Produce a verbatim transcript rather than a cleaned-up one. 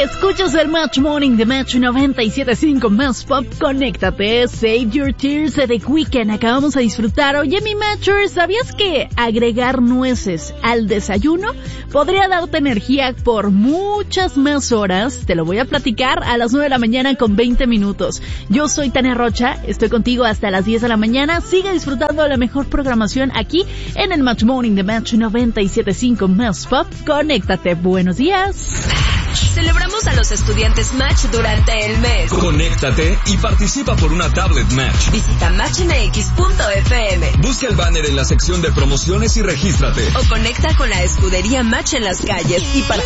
Escuchas el Match Morning de Match noventa y siete punto cinco más pop. Conéctate, Save Your Tears de The Weeknd. Acabamos de disfrutar. Oye, mi Matcher, ¿sabías que agregar nueces al desayuno podría darte energía por muchas más horas? Te lo voy a platicar a las nueve de la mañana con veinte minutos. Yo soy Tania Rocha, estoy contigo hasta las diez de la mañana. Sigue disfrutando de la mejor programación aquí en el Match Morning de Match noventa y siete punto cinco más pop. Conéctate, buenos días. Celebramos a los estudiantes Match durante el mes. Conéctate y participa por una tablet Match. Visita match m x punto f m. Busca el banner en la sección de promociones y regístrate. O conecta con la escudería Match en las calles y participa.